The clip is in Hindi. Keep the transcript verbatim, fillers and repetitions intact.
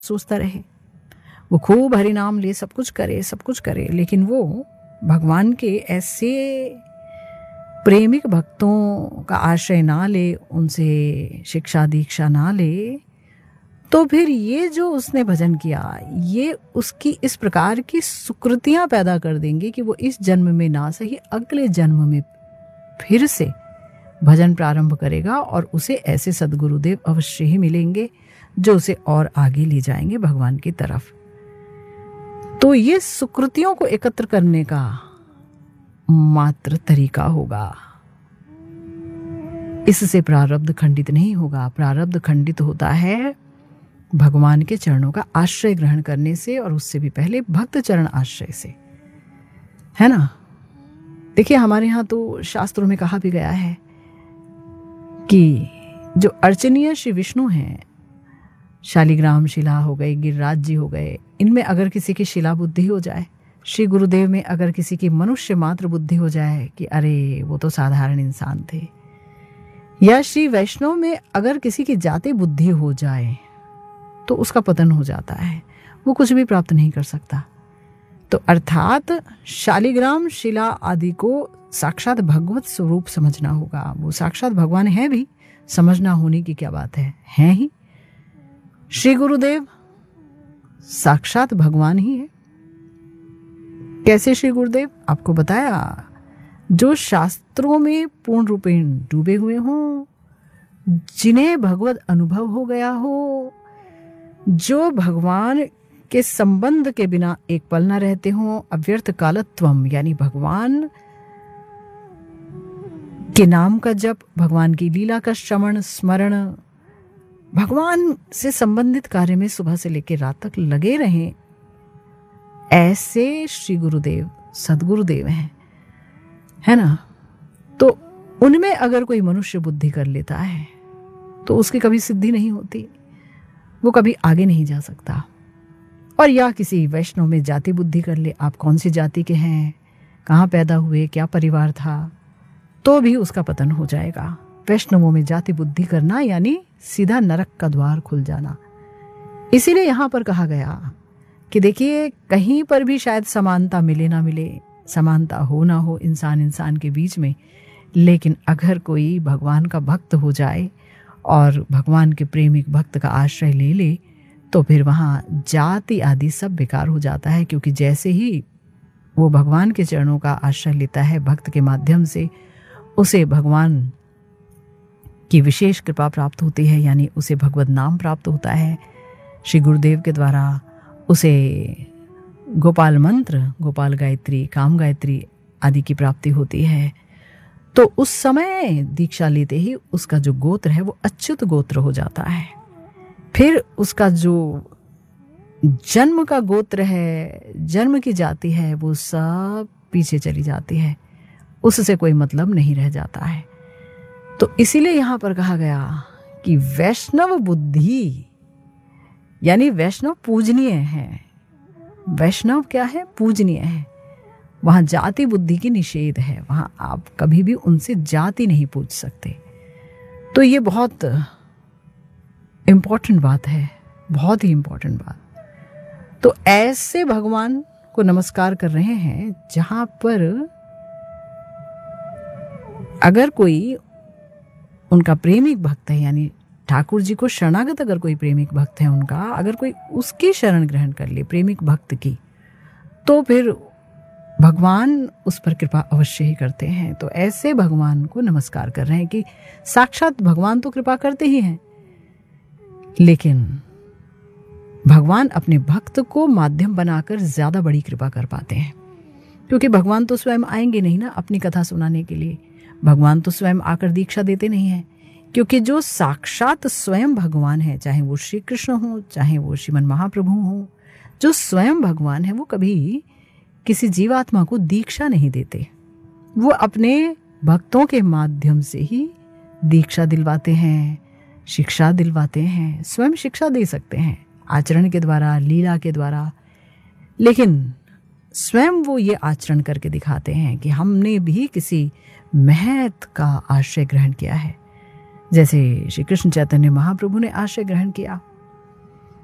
सोचता रहे, वो खूब हरि नाम ले, सब कुछ करे सब कुछ करे, लेकिन वो भगवान के ऐसे प्रेमिक भक्तों का आश्रय ना ले, उनसे शिक्षा दीक्षा ना ले, तो फिर ये जो उसने भजन किया ये उसकी इस प्रकार की सुकृतियां पैदा कर देंगे कि वो इस जन्म में ना सही अगले जन्म में फिर से भजन प्रारंभ करेगा और उसे ऐसे सद्गुरुदेव अवश्य ही मिलेंगे जो उसे और आगे ले जाएंगे भगवान की तरफ। तो ये सुकृतियों को एकत्र करने का मात्र तरीका होगा, इससे प्रारब्ध खंडित नहीं होगा। प्रारब्ध खंडित होता है भगवान के चरणों का आश्रय ग्रहण करने से, और उससे भी पहले भक्त चरण आश्रय से, है ना। देखिए हमारे यहाँ तो शास्त्रों में कहा भी गया है कि जो अर्चनीय श्री विष्णु हैं, शालिग्राम शिला हो गए, गिरिराज जी हो गए, इनमें अगर किसी की शिला बुद्धि हो जाए, श्री गुरुदेव में अगर किसी की मनुष्य मात्र बुद्धि हो जाए कि अरे वो तो साधारण इंसान थे, या श्री वैष्णव में अगर किसी की जाति बुद्धि हो जाए तो उसका पतन हो जाता है, वो कुछ भी प्राप्त नहीं कर सकता। तो अर्थात शालिग्राम शिला आदि को साक्षात भगवत स्वरूप समझना होगा। वो साक्षात भगवान है भी, समझना होने की क्या बात है, हैं ही। श्री गुरुदेव साक्षात भगवान ही है। कैसे श्री गुरुदेव? आपको बताया, जो शास्त्रों में पूर्ण रूपेण डूबे हुए हों, जिन्हें भगवत अनुभव हो गया हो, जो भगवान के संबंध के बिना एक पल न रहते हों, अव्यर्थ कालत्वम यानी भगवान के नाम का जप, भगवान की लीला का श्रवण स्मरण, भगवान से संबंधित कार्य में सुबह से लेकर रात तक लगे रहें, ऐसे श्री गुरुदेव सद्गुरुदेव हैं, है ना। तो उनमें अगर कोई मनुष्य बुद्धि कर लेता है तो उसकी कभी सिद्धि नहीं होती, वो कभी आगे नहीं जा सकता। और या किसी वैष्णव में जाति बुद्धि कर ले, आप कौन सी जाति के हैं, कहाँ पैदा हुए, क्या परिवार था, तो भी उसका पतन हो जाएगा। वैष्णवों में जाति बुद्धि करना यानी सीधा नरक का द्वार खुल जाना। इसीलिए यहाँ पर कहा गया कि देखिए कहीं पर भी शायद समानता मिले ना मिले, समानता हो ना हो इंसान इंसान के बीच में, लेकिन अगर कोई भगवान का भक्त हो जाए और भगवान के प्रेमिक भक्त का आश्रय ले ले, तो फिर वहाँ जाति आदि सब बेकार हो जाता है। क्योंकि जैसे ही वो भगवान के चरणों का आश्रय लेता है भक्त के माध्यम से, उसे भगवान की विशेष कृपा प्राप्त होती है, यानी उसे भगवत नाम प्राप्त होता है श्री गुरुदेव के द्वारा। उसे गोपाल मंत्र, गोपाल गायत्री, काम गायत्री आदि की प्राप्ति होती है। तो उस समय दीक्षा लेते ही उसका जो गोत्र है वो अच्युत गोत्र हो जाता है। फिर उसका जो जन्म का गोत्र है, जन्म की जाति है, वो सब पीछे चली जाती है, उससे कोई मतलब नहीं रह जाता है। तो इसीलिए यहां पर कहा गया कि वैष्णव बुद्धि यानी वैष्णव पूजनीय है। वैष्णव क्या है? पूजनीय है। वहां जाति बुद्धि की निषेध है, वहां आप कभी भी उनसे जाति नहीं पूछ सकते। तो ये बहुत इंपॉर्टेंट बात है, बहुत ही इंपॉर्टेंट बात। तो ऐसे भगवान को नमस्कार कर रहे हैं जहां पर अगर कोई उनका प्रेमिक भक्त है, यानी ठाकुर जी को शरणागत अगर कोई प्रेमिक भक्त है उनका, अगर कोई उसकी शरण ग्रहण कर ले प्रेमिक भक्त की, तो फिर भगवान उस पर कृपा अवश्य ही करते हैं। तो ऐसे भगवान को नमस्कार कर रहे हैं कि साक्षात भगवान तो कृपा करते ही हैं, लेकिन भगवान अपने भक्त को माध्यम बनाकर ज्यादा बड़ी कृपा कर पाते हैं। क्योंकि भगवान तो स्वयं आएंगे नहीं ना अपनी कथा सुनाने के लिए, भगवान तो स्वयं आकर दीक्षा देते नहीं हैं। क्योंकि जो साक्षात स्वयं भगवान है, चाहे वो श्री कृष्ण हो, चाहे वो श्रीमन महाप्रभु हो, जो स्वयं भगवान है वो कभी किसी जीवात्मा को दीक्षा नहीं देते। वो अपने भक्तों के माध्यम से ही दीक्षा दिलवाते हैं, शिक्षा दिलवाते हैं। स्वयं शिक्षा दे सकते हैं आचरण के द्वारा, लीला के द्वारा, लेकिन स्वयं वो ये आचरण करके दिखाते हैं कि हमने भी किसी महत का आश्रय ग्रहण किया है। जैसे श्री कृष्ण चैतन्य महाप्रभु ने आश्रय ग्रहण किया,